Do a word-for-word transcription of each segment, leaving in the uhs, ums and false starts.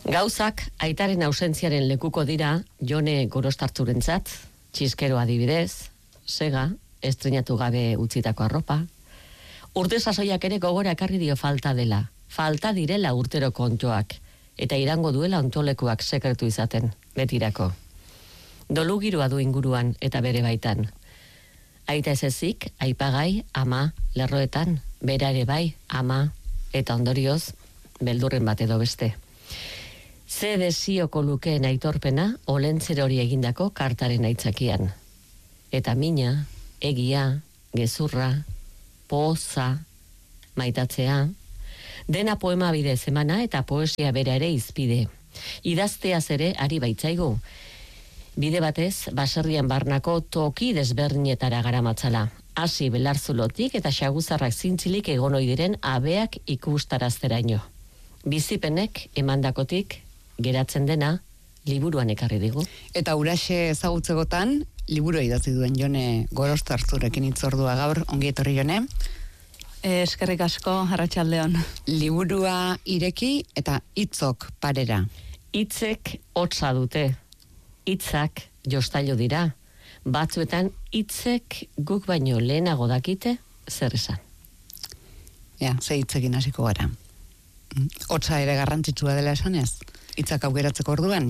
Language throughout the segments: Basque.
Gauzak aitaren ausentziaren lekuko dira Jone Gorostartzurentzat, txiskero adibidez, sega, estreinatu gabe utzitako arropa. Urte sasoiak ere gogora ekarri dio falta dela, falta direla urtero kontuak, eta irango duela ontolekuak sekretu izaten, betirako. Dolu giroa du inguruan eta bere baitan. Aita ez ezik, aipagai, ama, lerroetan, bera ere bai, ama, eta ondorioz, beldurren bat edo beste. Ze desioko lukeen aitorpena olentzer hori egindako kartaren aitzakian. Eta mina, egia, gezurra, poza, maitatzea, dena poema bidez emana eta poesia bera ere izpide. Idazteaz ere ari baitzaigu. Bide batez, baserrian barnako toki desberdinetara garamatzala. Hasi belarzulotik eta xaguzarrak zintzilik egon ohi diren abeak ikustarazteraino. Bizipenek emandakotik geratzen dena liburuan ekarri digu. Eta huraxe ezagutzegotan, liburu idatzi duen Jone Gorostartzurekin hitzordua gaur, ongi etorri Jone. Eskerrik asko, arratsaldeon. Liburua ireki eta hitzok parera. Hitzek hotza dute, hitzak jostailu dira, batzuetan hitzek guk baino lehenago dakite zer esan. Ja, ze hitzekin hasiko gara. Hotza ere garrantzitsua dela esanez? Hitzak aukeratzeko orduan?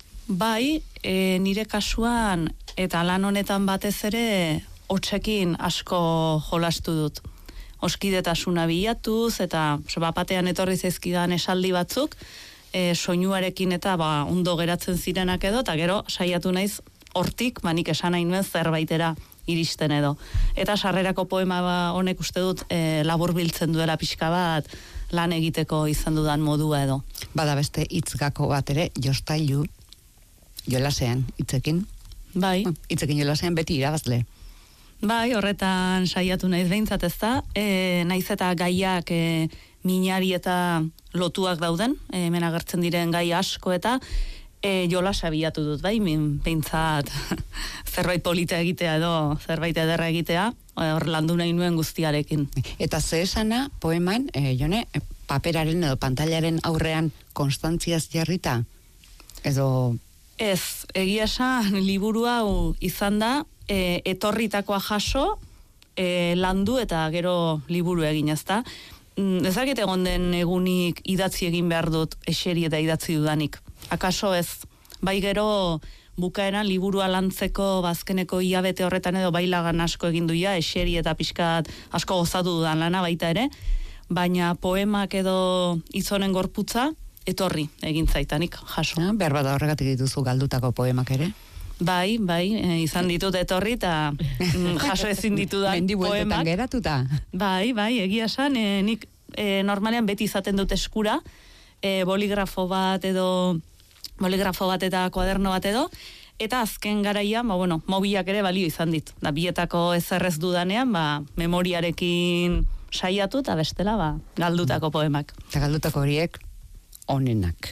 Bai, e, nire kasuan eta lan honetan batez ere hotzekin asko jolastu dut. Oskidetasuna bilatuz eta bapatean etorri zaizkidan esaldi batzuk, e, soinuarekin eta ba, ondo geratzen zirenak edo, eta gero saiatu naiz hortik, manik esan nahi nuen zerbaitera iristen edo. Eta sarrerako poema ba, honek uste dut e, laburbiltzen duela pixka bat lan egiteko izan dudan modua edo. Bada beste hitzgako bat ere, jostailu, jolasean, hitzekin. Bai. Hitzekin jolasean beti irabazle. Bai, horretan saiatu naiz behintzat ez da. E, naiz eta gaiak e, minari eta lotuak dauden, e, hemen agertzen diren gai asko eta e, jolasa bilatu dut, bai, min, behintzat zerbait polita egitea edo zerbait ederra egitea, hor landu nahi nuen guztiarekin. Eta ze esana, poeman, e, Jone, paperaren edo pantailaren aurrean konstantziaz jarrita? Edo... Ez, egia esan liburu hau izan da, e, etorritakoa jaso, e, landu eta gero liburu egin, ezta? Ezakit egon den egunik idatzi egin behar dut eseri eta idatzi dudanik. Akaso ez, bai gero bukaeran liburua lantzeko bazkeneko hilabete horretan edo bailagan asko egin duia, eseri eta pixkat asko gozatu dudan lana baita ere, baina poemak edo izonen gorputza etorri egin zaitanik jaso. Ja, behar bada horregatik dituzu galdutako poemak ere? Bai, bai, e, izan ditut etorri eta mm, jaso ezin ditudan poemak. Geratuta? Bai, bai, egia esan, e, nik e, normalean beti izaten dut eskura, e, boligrafo bat edo, boligrafo bat eta kuaderno bat edo, eta azken garaian, ba, bueno, mobilak ere balio izan dit. Da, bietako ezerrez dudanean, ba, memoriarekin saiatu eta bestela, ba, galdutako poemak. Eta galdutako horiek onenak.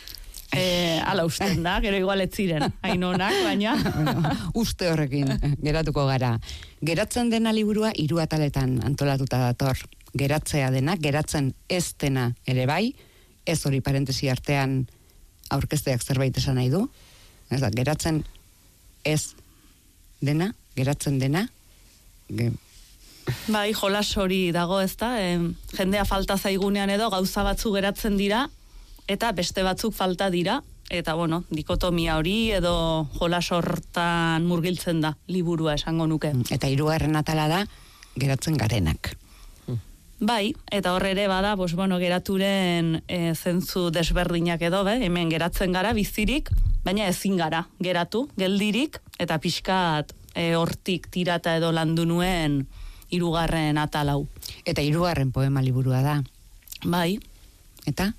E, ala usten da, gero igual ez ziren, hain onak, baina. Bueno, uste horrekin geratuko gara. Geratzen dena liburua hiru ataletan antolatuta dator. Geratzea dena, geratzen ez dena ere bai, ez hori parentesi artean aurkezteak zerbait esan nahi du. Ez da, geratzen ez dena, geratzen dena. Ge... Bai, jolas hori dago ez da, e, jendea falta zaigunean edo gauza batzu geratzen dira, eta beste batzuk falta dira, eta bueno, dikotomia hori edo jolas hortan murgiltzen da, liburua esango nuke. Eta hirugarren atala da, geratzen garenak. Bai, eta horre ere bada, bos, bueno, geraturen e, zentzu desberdinak edo, be, hemen geratzen gara bizirik, baina ezin gara geratu, geldirik, eta pixkat e, hortik tirata edo landu nuen hirugarren atalau. Eta hirugarren poema liburua da. Bai. Eta?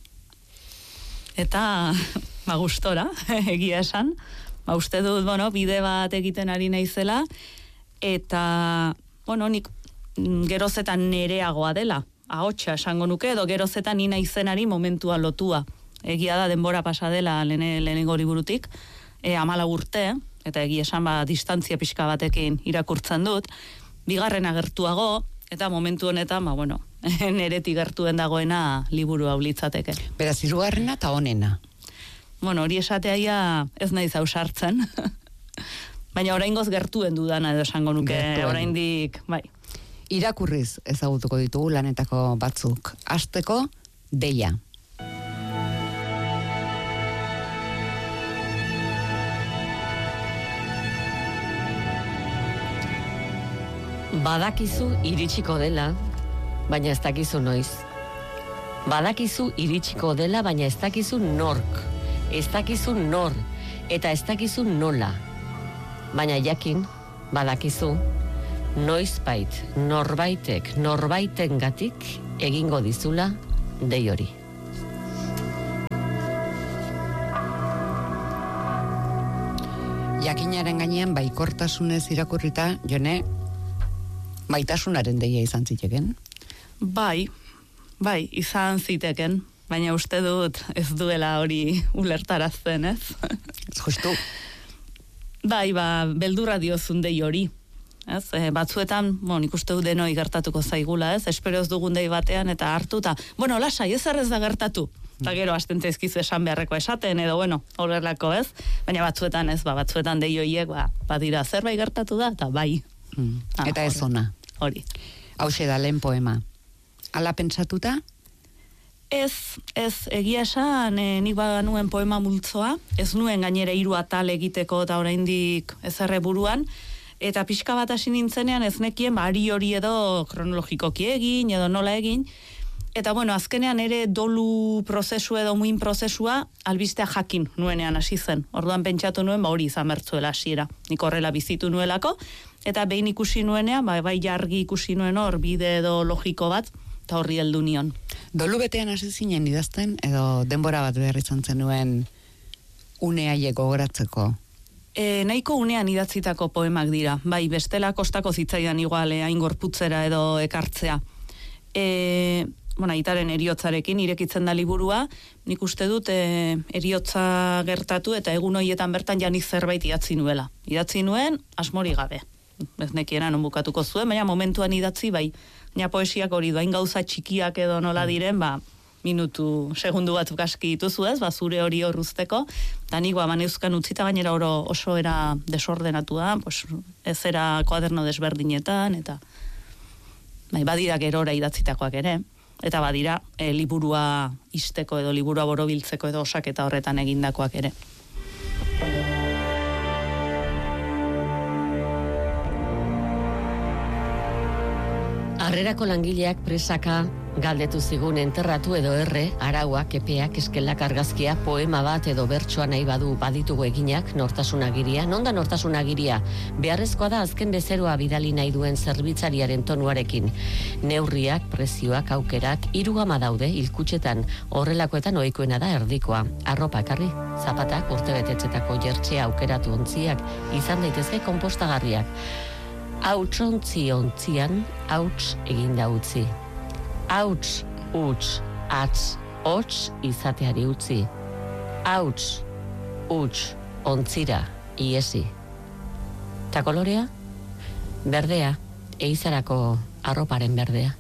Eta, ba, gustora, egia esan. Ba, uste dut, bueno, bide bat egiten ari naizela, eta, bueno, nik gerozetan nereagoa dela, ahotsa esango nuke, edo gerozetan ni naizenari momentua lotua. Egia da denbora pasa dela lene, lehenengo liburutik, e, amala urte, eta egia esan ba, distantzia pixka batekin irakurtzen dut, bigarren agertuago, eta momentu honetan, ba, bueno, neretik gertuen dagoena liburu hau litzateke. Beraz, hirugarrena eta honena. bueno, hori esateaia ez naiz ausartzen. Baina oraingoz gertuen dudana edo esango nuke, oraindik, bai. Irakurriz ezagutuko ditugu lanetako batzuk. Hasteko, Deia. Badakizu iritsiko dela, baina ez dakizu noiz. Badakizu iritsiko dela, baina ez dakizu nork. Ez dakizu nor, eta ez dakizu nola. Baina jakin, badakizu, noizbait, norbaitek, norbaitengatik egingo dizula dei hori. Jakinaren gainean baikortasunez irakurrita, Jone, maitasunaren deia izan ziteken? Bai, bai, izan ziteken, baina uste dut ez duela hori ulertarazten, ez? Justu. Bai, ba, beldurra diozun dei hori. Ez? E, batzuetan, bon, ikuste du denoi gertatuko zaigula, ez? Espero ez dugun dei batean eta hartu, eta, bueno, lasai, ez errez da gertatu. Eta gero, hasten zaizkizu esan beharreko esaten, edo, bueno, horrelako, ez? Baina batzuetan ez, ba, batzuetan dei horiek, ba, badira, zerbait gertatu da, eta bai. Mm. Ah, eta ez ona. Hori. Hauxe da lehen poema. Hala pentsatuta? Ez, ez, egia esan, e, nik baganuen poema multzoa, ez nuen gainera hiru atal egiteko eta oraindik ezerre buruan, eta pixka bat hasi nintzenean ez nekien, ba, ari hori edo kronologikoki egin, edo nola egin, eta bueno, azkenean ere dolu prozesu edo muin prozesua albistea jakin nuenean hasi zen. Orduan pentsatu nuen, ba, hori izan bertzuela hasiera. Nik horrela bizitu nuelako, eta behin ikusi nuenean, ba, bai jargi ikusi nuen hor, bide edo logiko bat, eta horri heldu nion. Dolu betean hasi zinen idazten, edo denbora bat behar izan zenuen uneaiek gogoratzeko? E, nahiko unean idatzitako poemak dira. Bai, bestela kostako zitzaidan igual, hain gorputzera edo ekartzea. E, bueno, aitaren eriotzarekin irekitzen da liburua, nik uste dut e, eriotza gertatu eta egun horietan bertan janik zerbait idatzi nuela. Idatzi nuen, asmori gabe. Ez nekiena non bukatuko zuen, baina momentuan idatzi, bai, ja poesiak hori doain gauza txikiak edo nola diren, ba, minutu, segundu batzuk aski dituzu ez, ba, zure hori horruzteko, eta nik ba, maneuzkan utzita gainera oro oso era desordenatua, pues, ez era kuaderno desberdinetan, eta bai, badira gerora idatzitakoak ere, eta badira e, liburua isteko edo liburua borobiltzeko edo osaketa horretan egindakoak ere. Harrerako langileak presaka galdetu zigun enterratu edo erre, arauak, epeak, eskelak, argazkia, poema bat edo bertsoa nahi badu baditugu eginak, nortasunagiria. Nonda nortasunagiria? Beharrezkoa da azken bezeroa bidali nahi duen zerbitzariaren tonuarekin. Neurriak, prezioak, aukerak, hiru gama daude hilkutxetan, horrelakoetan ohikoena da erdikoa. Arropa ekarri, zapatak, urtebetetzetako jertxea aukeratu ontziak, izan daitezke konpostagarriak. Hautsontzi ontzian, hauts eginda utzi. Hauts, huts, atz, hots izateari utzi. Hauts, huts, ontzira, iesi. Ta kolorea? Berdea, eizarako arroparen berdea.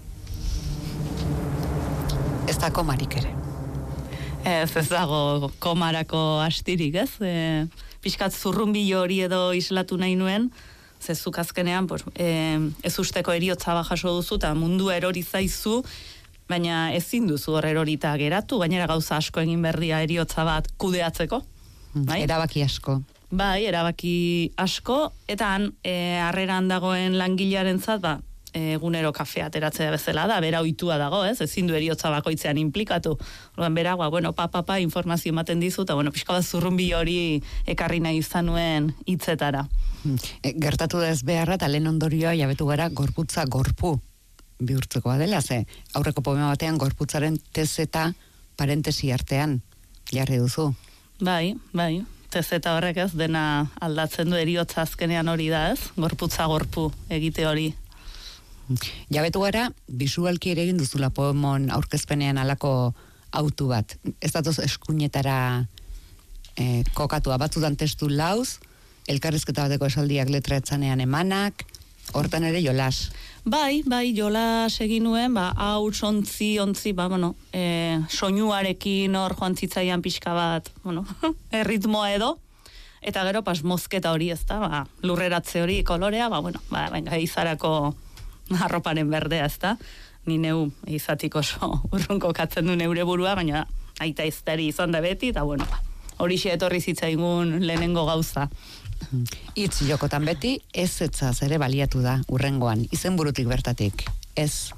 Ez da komarik ere. Ez, ez dago komarako astirik, ez? E, Piskat zurrunbilo hori edo islatu nahi nuen, zezuk azkenean, pues, e, ez usteko eriotza jaso duzu, eta mundu erori zaizu, baina ezin duzu hor erorita geratu, gainera gauza asko egin berdia eriotza bat kudeatzeko. Bai? Erabaki asko. Bai, erabaki asko, eta han, e, harreran dagoen langilearen zat, ba, egunero kafea ateratzea bezala da, bera ohitua dago, ez? Ezin du eriotza bakoitzean implikatu. Orduan bera, ba, bueno, pa, pa, pa, informazio ematen dizu, eta, bueno, pixka bat zurrunbi hori ekarri nahi izan nuen hitzetara. E, gertatu da ez beharra, eta lehen ondorioa jabetu gara gorputza gorpu bihurtzekoa dela, ze aurreko poema batean gorputzaren tezeta parentesi artean jarri duzu. Bai, bai, tezeta horrek ez, dena aldatzen du eriotza azkenean hori da ez, gorputza gorpu egite hori. Jabetu gara, bisualki ere egin duzula poemon aurkezpenean alako autu bat. Ez datoz eskuinetara e, kokatua, batzutan testu lauz, elkarrizketa bateko esaldiak letra etzanean emanak, hortan ere jolas. Bai, bai, jola segin nuen, ba, hauts, ontzi, ontzi, ba, bueno, e, soinuarekin hor joan zitzaian pixka bat, bueno, erritmoa edo, eta gero, pas, mozketa hori ez da, ba, lurreratze hori, kolorea, ba, bueno, ba, venga, izarako arroparen berdea ez da, ni neu izatik oso urrunko katzen du neure burua, baina aita izteri izan da beti, eta bueno, ba, horixe etorri zitzaigun lehenengo gauza. Itz jokotan beti, ez etzaz ere baliatu da urrengoan, izenburutik bertatik, ez.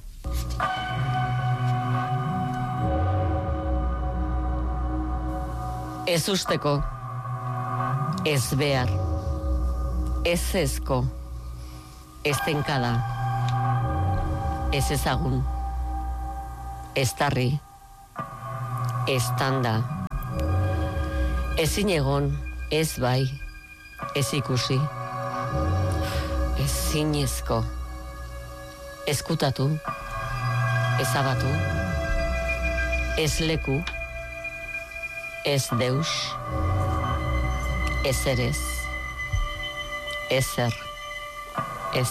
Ez usteko, ez behar, ez ezko, ez tenkada, ez ezagun, ez tarri, ez tanda, ezin egon, ez bai, ez ikusi, ez zinezko, ezkutatu, ezabatu, ez leku, ez deus, ez erez, ezer, ez.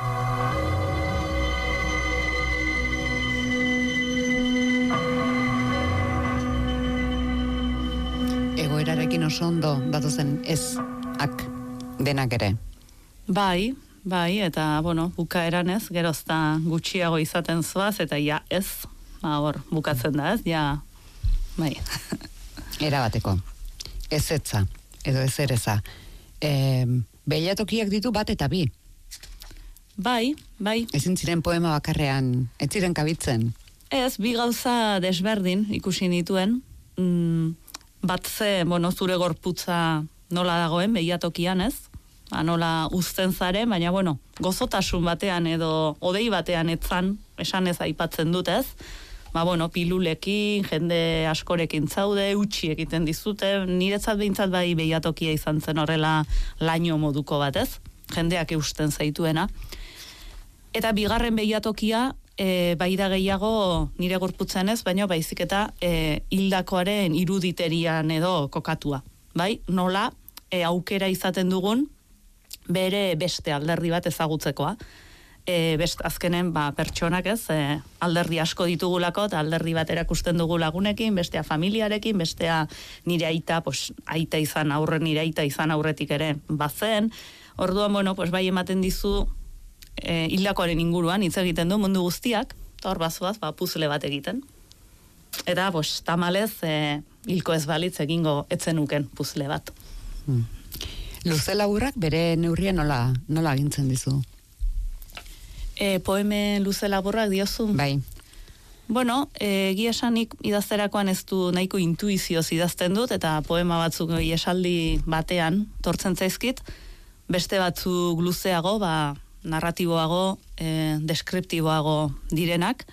Egoerarekin oso ondo datozen ez ak denak ere. Bai, bai, eta, bueno, bukaeran ez, gerozta gutxiago izaten zoaz, eta ja ez, ba, hor, bukatzen da ez, ja, bai. Erabateko, ez etza, edo ez ereza. E, Beilatokiak ditu bat eta bi. Bai, bai. Ezin ziren poema bakarrean, ez ziren kabitzen. Ez, bi gauza desberdin ikusi nituen, mm, bat ze, bueno, zure gorputza nola dagoen, behiatokian ez, ba, nola uzten zaren, baina, bueno, gozotasun batean edo odei batean etzan, esan ez aipatzen dut ez, ba, bueno, pilulekin, jende askorekin zaude, utxi egiten dizute, niretzat behintzat bai behiatokia izan zen horrela laino moduko bat ez, jendeak eusten zaituena. Eta bigarren behiatokia, E, bai da gehiago nire gorputzen ez, baina baizik eta e, hildakoaren iruditerian edo kokatua. Bai, nola e, aukera izaten dugun bere beste alderdi bat ezagutzekoa. E, best, azkenen ba, pertsonak ez, e, alderdi asko ditugulako, eta alderdi bat erakusten dugu lagunekin, bestea familiarekin, bestea nire aita, pues, aita izan aurre, nire aita izan aurretik ere bazen. Orduan, bueno, pues, bai ematen dizu, E, hildakoaren inguruan hitz egiten du mundu guztiak, eta hor bazuaz, ba, puzle bat egiten. Eta, bos, tamalez, e, hilko ez balitz egingo etzenuken puzle bat. Hmm. Luze laburrak bere neurria nola, nola agintzen dizu? E, poeme luze laburrak diozu? Bai. Bueno, egia esanik idazterakoan ez du nahiko intuizioz idazten dut, eta poema batzuk esaldi batean tortzen zaizkit, beste batzuk luzeago, ba, narratiboago, e, deskriptiboago direnak,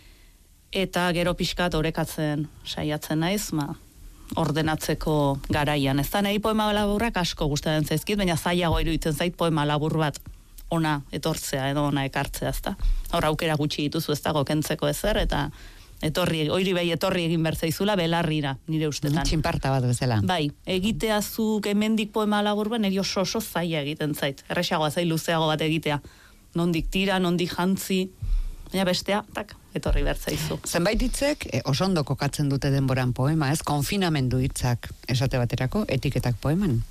eta gero pixkat orekatzen saiatzen naiz, ma, ordenatzeko garaian. Ez da nahi poema laburrak asko gustatzen zaizkit, baina zailago iruditzen zait poema labur bat ona etortzea edo ona ekartzea, ezta. Hor aukera gutxi dituzu ez dago kentzeko ezer, eta etorri, oiri bai etorri egin bertzaizula belarrira, nire ustetan. Txinparta bat bezala. Bai, egitea zuk hemendik poema labur bat, niri oso oso zaila egiten zait. Erresagoa zait luzeago bat egitea. Nondik tira, nondik jantzi, baina bestea, tak, etorri bertzaizu. Zenbait hitzek e, oso ondo kokatzen dute denboran poema, ez? Konfinamendu hitzak esate baterako, etiketak poeman.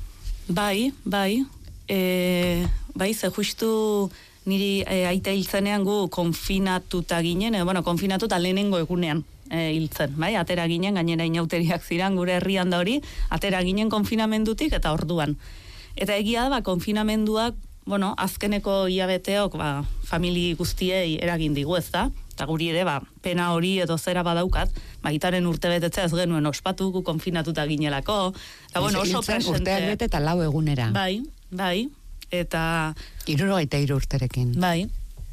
Bai, bai, e, bai, ze justu niri e, aita hiltzenean gu konfinatuta ginen, edo, bueno, konfinatuta lehenengo egunean e, hiltzen, bai, atera ginen, gainera inauteriak ziran gure herrian da hori, atera ginen konfinamendutik eta orduan. Eta egia da, ba, konfinamenduak, bueno, azkeneko hilabeteok, ba, famili guztiei eragin digu ez da, eta guri ere, ba, pena hori edo zera badaukat, ba, itaren urte betetzea ez genuen ospatu, gu konfinatuta ginelako, eta bueno, oso presente. Urteak bete eta lau egunera. Bai, bai, eta hirurogeita hiru urterekin. Bai,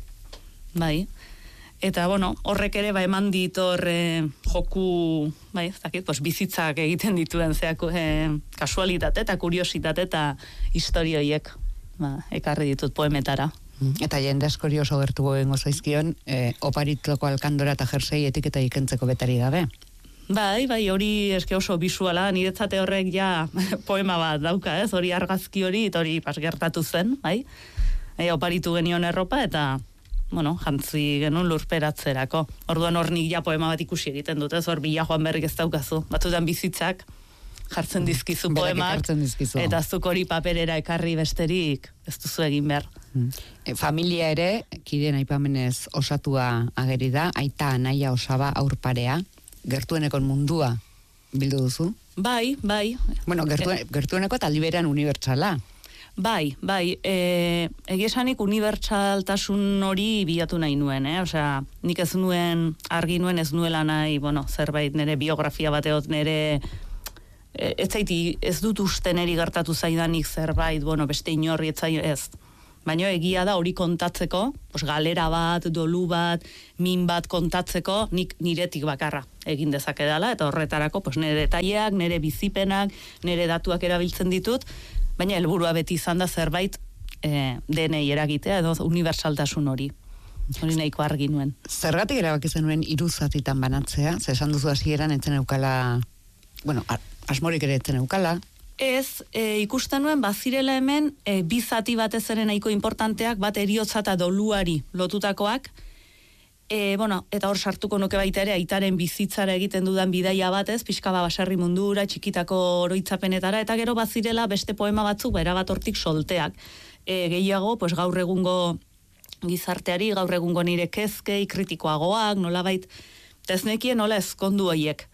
bai. Eta, bueno, horrek ere, ba, eman dit horre joku, bai, ez dakit, pues, bizitzak egiten dituen zeak eh, kasualitate eta kuriositate eta historioiek, ba, ekarri ditut poemetara. Eta jende askori oso gertuko gengo zaizkion, eh, oparitloko alkandora eta jersei etiketa ikentzeko betari gabe. Bai, bai, hori eske oso bisuala, niretzate horrek ja poema bat dauka, ez? Hori argazki hori, eta hori pas gertatu zen, bai? E, oparitu genion erropa, eta bueno, jantzi genuen lurperatzerako. Orduan hor nik ja poema bat ikusi egiten dut, ez hor bila joan berrik ez daukazu. Batzutan bizitzak jartzen dizkizu poemak, dizkizu. Eta zuk hori paperera ekarri besterik ez duzu egin behar. E, familia ere, kideen aipamenez osatua ageri da, aita anaia osaba aurparea, gertuenekon mundua bildu duzu? Bai, bai. Bueno, gertu, e, gertueneko eta liberan unibertsala. Bai, bai, e, egiesanik unibertsaltasun hori bilatu nahi nuen, eh? Osea, nik ez nuen, argi nuen ez nuela nahi, bueno, zerbait nire biografia bateot nire, e, ez zaiti, ez dut uste niri gertatu zaidanik zerbait, bueno, beste inorri ez zai, ez. Baina egia da hori kontatzeko, pues, galera bat, dolu bat, min bat kontatzeko, nik niretik bakarra egin dezakedala, eta horretarako pues, nire detaileak, nire bizipenak, nire datuak erabiltzen ditut, baina helburua beti izan da zerbait e, denei eragitea edo unibertsaltasun hori. Hori nahiko argi nuen. Zergatik erabaki zenuen hiru zatitan banatzea? Ze esan duzu hasieran etzen eukala, bueno, asmorik ere etzen eukala. Ez, e, ikusten nuen bazirela hemen e, bi zati batez ere nahiko importanteak, bat eriotza eta doluari lotutakoak. E, bueno, eta hor sartuko nuke baita ere aitaren bizitzara egiten dudan bidaia batez, pixka ba baserri mundura, txikitako oroitzapenetara, eta gero bazirela beste poema batzuk erabat hortik solteak. E, gehiago, pues gaur egungo gizarteari, gaur egungo nire kezkei, kritikoagoak, nolabait, teznekien nola ezkondu horiek.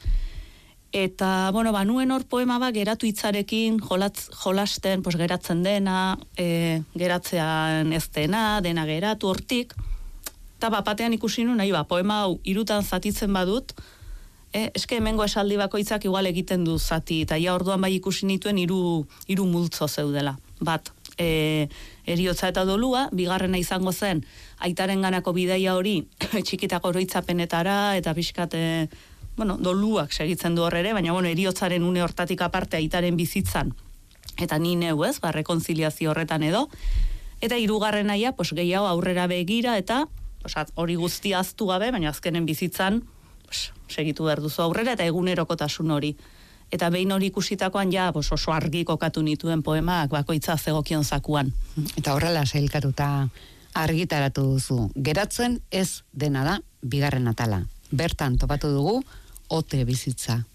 Eta, bueno, banuen hor poema bat geratu hitzarekin, jolatz, jolasten, pues geratzen dena, e, geratzean ez dena, dena geratu hortik, eta bapatean ikusi nuen, nahi ba, poema hau irutan zatitzen badut, eh, eske hemengo esaldi bakoitzak igual egiten du zati, eta ja orduan bai ikusi nituen hiru hiru multzo zeudela. Bat, e, eriotza eta dolua, bigarrena izango zen, aitaren ganako bidaia hori, txikitako oroitzapenetara, eta pixkat, e, bueno, doluak segitzen du horre ere, baina, bueno, eriotzaren une hortatik aparte aitaren bizitzan, eta ni neu ez, ba, rekonziliazio horretan edo, eta hirugarren naia, pues, gehiago aurrera begira, eta Osa, hori guztia aztu gabe, baina azkenen bizitzan pues, segitu behar duzu aurrera eta egunerokotasun hori. Eta behin hori ikusitakoan ja pues, oso argi kokatu nituen poemak bakoitza zegokion zakuan. Eta horrela sailkatuta argitaratu duzu. Geratzen ez dena da bigarren atala. Bertan topatu dugu ote bizitza.